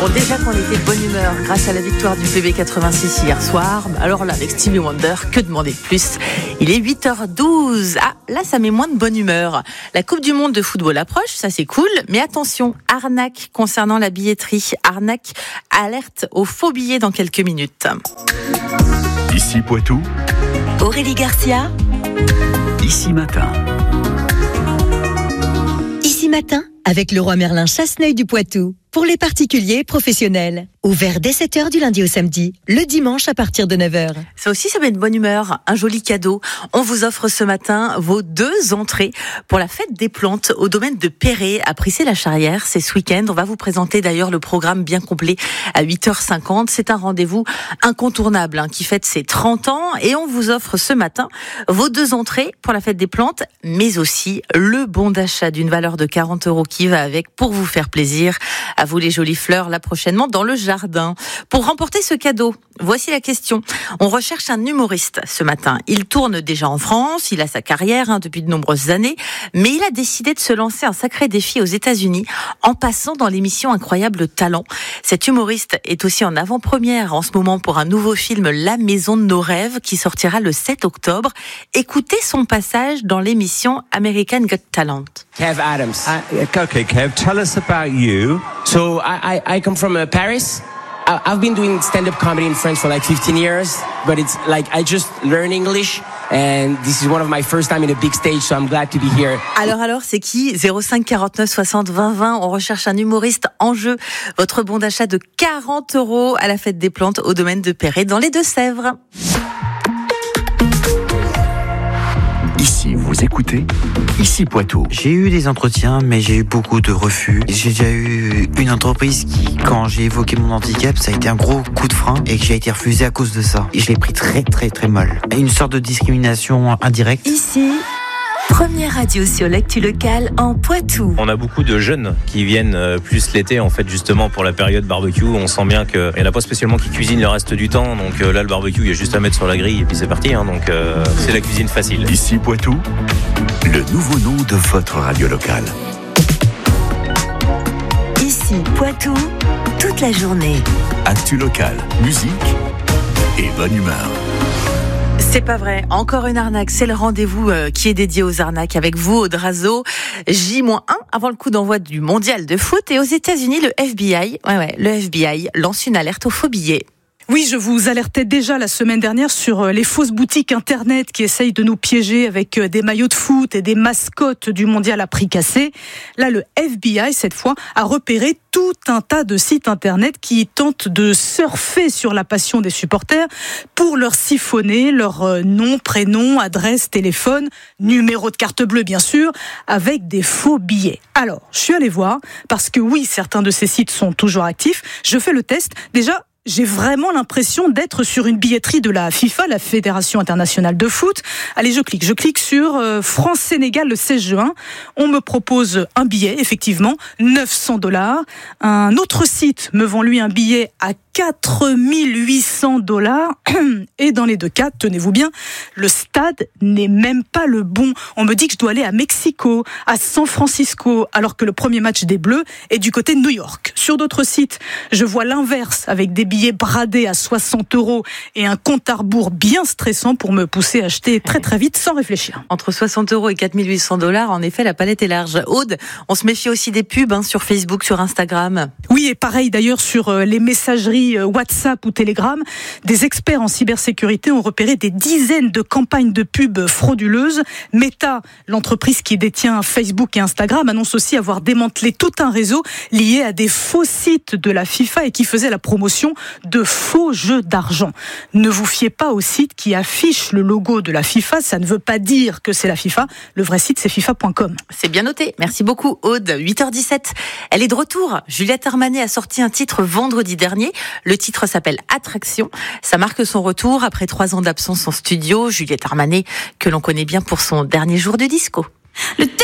Bon, déjà qu'on était de bonne humeur grâce à la victoire du PB86 hier soir, alors là, avec Stevie Wonder, que demander de plus? Il est 8h12. Ah, là, ça met moins de bonne humeur. La Coupe du Monde de football approche, ça c'est cool, mais attention, arnaque concernant la billetterie. Arnaque, alerte aux faux billets dans quelques minutes. Ici Poitou, Aurélie Garcia. Ici Matin. Ici Matin, avec Leroy Merlin Chasseneuil du Poitou. Pour les particuliers et professionnels. Ouvert dès 7h du lundi au samedi, le dimanche à partir de 9h. Ça aussi, ça met de bonne humeur. Un joli cadeau. On vous offre ce matin vos 2 entrées pour la fête des plantes au domaine de Perret à Prissé-la-Charrière. C'est ce week-end. On va vous présenter d'ailleurs le programme bien complet à 8h50. C'est un rendez-vous incontournable qui fête ses 30 ans. Et on vous offre ce matin vos 2 entrées pour la fête des plantes, mais aussi le bon d'achat d'une valeur de 40 € qui va avec pour vous faire plaisir. À vous les jolies fleurs, là prochainement dans le jardin. Pour remporter ce cadeau, voici la question. On recherche un humoriste ce matin. Il tourne déjà en France, il a sa carrière depuis de nombreuses années, mais il a décidé de se lancer un sacré défi aux États-Unis en passant dans l'émission Incroyable Talent. Cet humoriste est aussi en avant-première en ce moment pour un nouveau film La Maison de nos rêves qui sortira le 7 octobre. Écoutez son passage dans l'émission American Got Talent. Kev Adams. Okay, Kev, tell us about you. So I come from Paris. I've been doing stand-up comedy in France for like 15 years, but it's like I just learned English and this is one of my first time in a big stage, so I'm glad to be here. Alors, c'est qui? 05 49 60 20 20. On recherche un humoriste en jeu. Votre bon d'achat de 40 € à la fête des plantes au domaine de Perret dans les Deux-Sèvres. Ici, vous écoutez Ici Poitou. J'ai eu des entretiens, mais j'ai eu beaucoup de refus. J'ai déjà eu une entreprise qui, quand j'ai évoqué mon handicap, ça a été un gros coup de frein et que j'ai été refusé à cause de ça. Et je l'ai pris très très très mal. Une sorte de discrimination indirecte. Ici, première radio sur l'actu locale en Poitou. On a beaucoup de jeunes qui viennent plus l'été en fait justement pour la période barbecue. On sent bien qu'il n'y en a pas spécialement qui cuisinent le reste du temps. Donc là le barbecue il y a juste à mettre sur la grille et puis c'est parti. Donc c'est la cuisine facile. Ici Poitou, le nouveau nom de votre radio locale. Ici Poitou, toute la journée. Actu locale, musique et bonne humeur. C'est pas vrai, encore une arnaque, c'est le rendez-vous qui est dédié aux arnaques avec vous, Aude Razo. J-1 avant le coup d'envoi du mondial de foot et aux États-Unis, le FBI lance une alerte aux faux billets. Oui, je vous alertais déjà la semaine dernière sur les fausses boutiques internet qui essayent de nous piéger avec des maillots de foot et des mascottes du mondial à prix cassé. Là, le FBI, cette fois, a repéré tout un tas de sites internet qui tentent de surfer sur la passion des supporters pour leur siphonner leur nom, prénom, adresse, téléphone, numéro de carte bleue, bien sûr, avec des faux billets. Alors, je suis allée voir, parce que oui, certains de ces sites sont toujours actifs. Je fais le test. Déjà, j'ai vraiment l'impression d'être sur une billetterie de la FIFA, la Fédération internationale de foot. Allez, je clique sur France-Sénégal le 16 juin. On me propose un billet, effectivement, 900 $. Un autre site me vend lui un billet à 4 800 $. Et dans les 2 cas, tenez-vous bien, le stade n'est même pas le bon. On me dit que je dois aller à Mexico, à San Francisco, alors que le premier match des Bleus est du côté de New York. Sur d'autres sites, je vois l'inverse, avec des billets bradés à 60 € et un compte à rebours bien stressant pour me pousser à acheter très très vite sans réfléchir. Entre 60 € et 4 800 $, en effet, la palette est large. Aude, on se méfie aussi des pubs sur Facebook, sur Instagram. Oui, et pareil d'ailleurs sur les messageries WhatsApp ou Telegram. Des experts en cybersécurité ont repéré des dizaines de campagnes de pubs frauduleuses. Meta, l'entreprise qui détient Facebook et Instagram, annonce aussi avoir démantelé tout un réseau lié à des faux sites de la FIFA et qui faisait la promotion de faux jeux d'argent. Ne vous fiez pas aux sites qui affichent le logo de la FIFA, ça ne veut pas dire que c'est la FIFA. Le vrai site, c'est FIFA.com. C'est bien noté. Merci beaucoup, Aude. 8h17. Elle est de retour. Juliette Armanet a sorti un titre vendredi dernier. Le titre s'appelle Attraction. Ça marque son retour après 3 ans d'absence en studio. Juliette Armanet, que l'on connaît bien pour son dernier jour de disco.